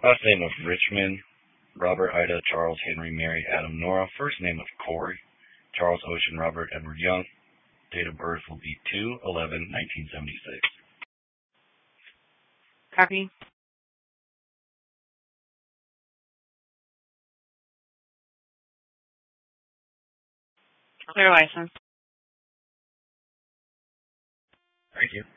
Last name of Richmond, Robert, Ida, Charles, Henry, Mary, Adam, Nora. First name of Corey, Charles, Ocean, Robert, Edward, Young. Date of birth will be 2/11/1976. Copy. Clear license. Thank you.